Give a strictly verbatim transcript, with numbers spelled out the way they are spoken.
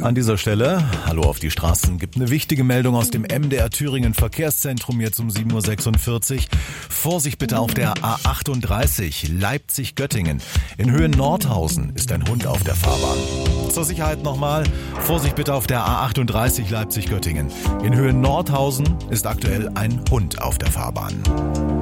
An dieser Stelle, hallo auf die Straßen, gibt eine wichtige Meldung aus dem M D R Thüringen Verkehrszentrum jetzt um sieben Uhr sechsundvierzig. Vorsicht bitte auf der A achtunddreißig Leipzig-Göttingen. In Höhe Nordhausen ist ein Hund auf der Fahrbahn. Zur Sicherheit nochmal, Vorsicht bitte auf der A achtunddreißig Leipzig-Göttingen. In Höhe Nordhausen ist aktuell ein Hund auf der Fahrbahn.